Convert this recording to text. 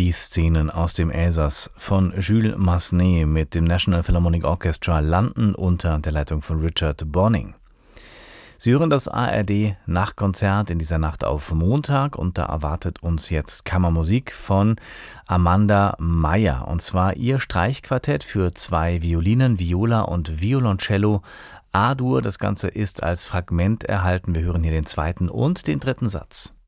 Die Szenen aus dem Elsass von Jules Massenet mit dem National Philharmonic Orchestra London unter der Leitung von Richard Bonning. Sie hören das ARD-Nachtkonzert in dieser Nacht auf Montag und da erwartet uns jetzt Kammermusik von Amanda Meyer und zwar ihr Streichquartett für 2 Violinen, Viola und Violoncello A-Dur. Das Ganze ist als Fragment erhalten. Wir hören hier den 2. und den 3. Satz.